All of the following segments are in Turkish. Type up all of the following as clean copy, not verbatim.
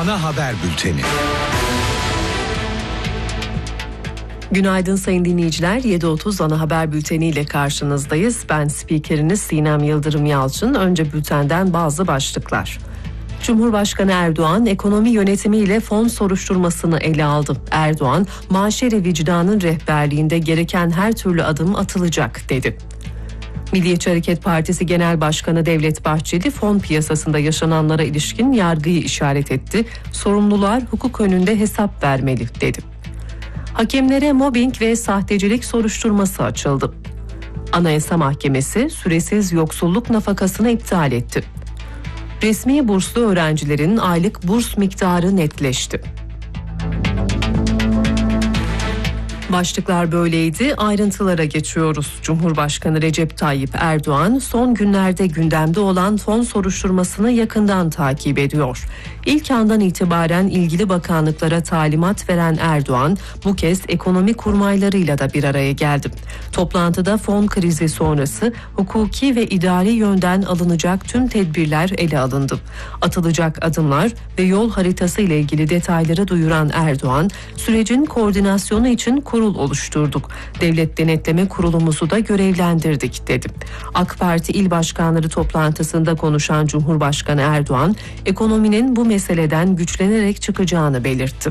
ana haber bülteni. Günaydın sayın dinleyiciler. 7.30 ana haber bülteniyle karşınızdayız. Ben spikeriniz Sinem Yıldırım Yalçın. Önce bültenden bazı başlıklar. Cumhurbaşkanı Erdoğan ekonomi yönetimiyle fon soruşturmasını ele aldı. Erdoğan, maşeri vicdanın rehberliğinde gereken her türlü adım atılacak dedi. Milliyetçi Hareket Partisi Genel Başkanı Devlet Bahçeli fon piyasasında yaşananlara ilişkin yargıyı işaret etti. Sorumlular hukuk önünde hesap vermeli dedi. Hakemlere mobbing ve sahtecilik soruşturması açıldı. Anayasa Mahkemesi süresiz yoksulluk nafakasını iptal etti. Resmi burslu öğrencilerin aylık burs miktarı netleşti. Başlıklar böyleydi. Ayrıntılara geçiyoruz. Cumhurbaşkanı Recep Tayyip Erdoğan son günlerde gündemde olan fon soruşturmasını yakından takip ediyor. İlk andan itibaren ilgili bakanlıklara talimat veren Erdoğan bu kez ekonomi kurmaylarıyla da bir araya geldi. Toplantıda fon krizi sonrası hukuki ve idari yönden alınacak tüm tedbirler ele alındı. Atılacak adımlar ve yol haritası ile ilgili detayları duyuran Erdoğan, sürecin koordinasyonu için kurul oluşturduk. Devlet Denetleme Kurulumuzu da görevlendirdik dedi. AK Parti İl Başkanları toplantısında konuşan Cumhurbaşkanı Erdoğan, ekonominin bu meseleden güçlenerek çıkacağını belirtti.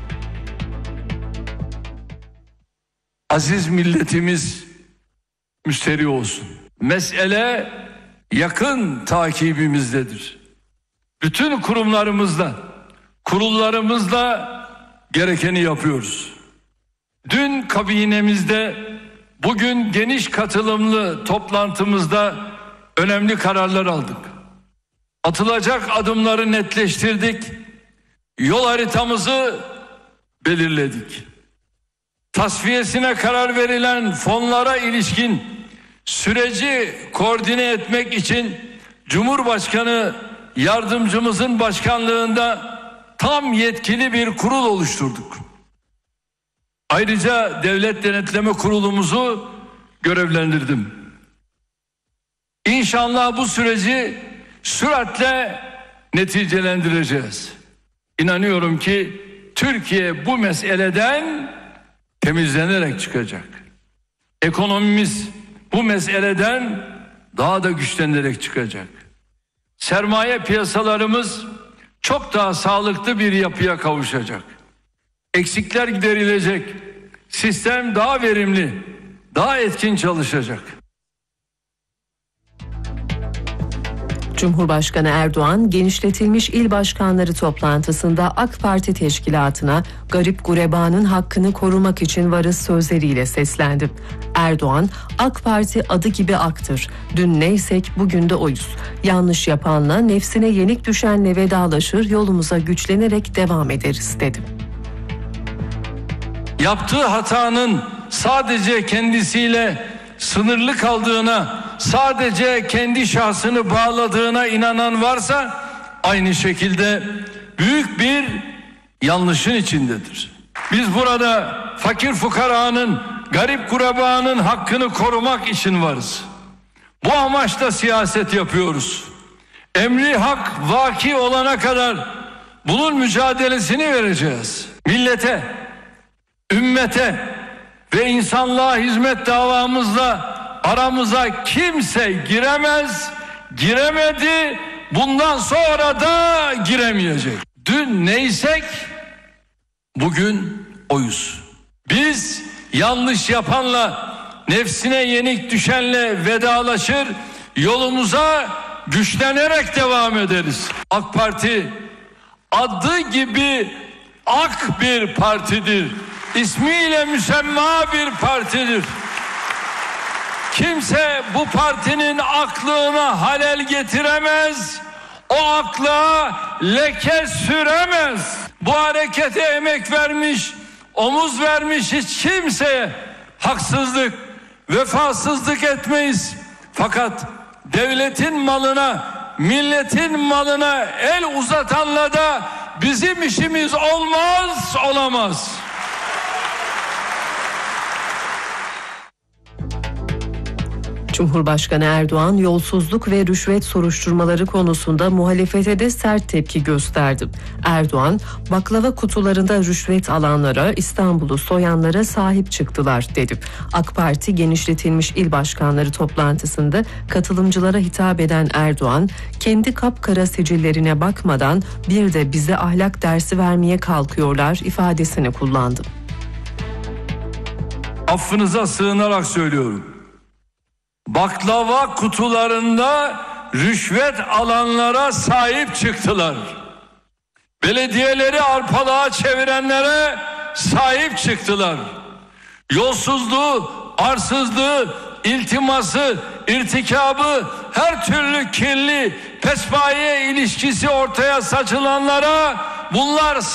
Aziz milletimiz müşteri olsun. Mesele yakın takibimizdedir. Bütün kurumlarımızda, kurullarımızda gerekeni yapıyoruz. Dün kabinemizde, bugün geniş katılımlı toplantımızda önemli kararlar aldık. Atılacak adımları netleştirdik. Yol haritamızı belirledik. Tasfiyesine karar verilen fonlara ilişkin süreci koordine etmek için Cumhurbaşkanı yardımcımızın başkanlığında tam yetkili bir kurul oluşturduk. Ayrıca Devlet Denetleme Kurulumuzu görevlendirdim. İnşallah bu süreci süratle neticelendireceğiz. İnanıyorum ki Türkiye bu meseleden temizlenerek çıkacak. Ekonomimiz bu meseleden daha da güçlenerek çıkacak. Sermaye piyasalarımız çok daha sağlıklı bir yapıya kavuşacak. Eksikler giderilecek. Sistem daha verimli, daha etkin çalışacak. Cumhurbaşkanı Erdoğan, genişletilmiş il başkanları toplantısında AK Parti teşkilatına garip gurebanın hakkını korumak için varız sözleriyle seslendi. Erdoğan, AK Parti adı gibi aktır. Dün neysek bugün de oyuz. Yanlış yapanla, nefsine yenik düşenle vedalaşır, yolumuza güçlenerek devam ederiz dedi. Yaptığı hatanın sadece kendisiyle sınırlı kaldığına, sadece kendi şahsını bağladığına inanan varsa aynı şekilde büyük bir yanlışın içindedir. Biz burada fakir fukaranın, garip gurebanın hakkını korumak için varız. Bu amaçla siyaset yapıyoruz. Emri hak vaki olana kadar bunun mücadelesini vereceğiz. Millete, ümmete ve insanlığa hizmet davamızla aramıza kimse giremez, giremedi, bundan sonra da giremeyecek. Dün neysek bugün oyuz. Biz yanlış yapanla, nefsine yenik düşenle vedalaşır, yolumuza güçlenerek devam ederiz. AK Parti adı gibi ak bir partidir. İsmiyle müsemma bir partidir. Kimse bu partinin aklına halel getiremez, o akla leke süremez. Bu harekete emek vermiş, omuz vermiş hiç kimseye haksızlık, vefasızlık etmeyiz. Fakat devletin malına, milletin malına el uzatanla da bizim işimiz olmaz, olamaz. Cumhurbaşkanı Erdoğan yolsuzluk ve rüşvet soruşturmaları konusunda muhalefete de sert tepki gösterdi. Erdoğan, baklava kutularında rüşvet alanlara, İstanbul'u soyanlara sahip çıktılar dedi. AK Parti genişletilmiş il başkanları toplantısında katılımcılara hitap eden Erdoğan, kendi kapkara sicillerine bakmadan bir de bize ahlak dersi vermeye kalkıyorlar ifadesini kullandı. Affınıza sığınarak söylüyorum. Baklava kutularında rüşvet alanlara sahip çıktılar. Belediyeleri arpalığa çevirenlere sahip çıktılar. Yolsuzluğu, arsızlığı, iltiması, irtikabı, her türlü kirli pespaye ilişkisi ortaya saçılanlara bunlar